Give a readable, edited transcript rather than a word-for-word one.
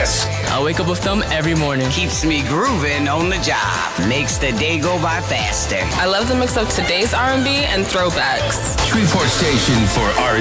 this. I wake up with them every morning. Keeps me grooving on the job. Makes the day go by faster. I love the mix of today's R&B and throwbacks. Shreveport station for R&B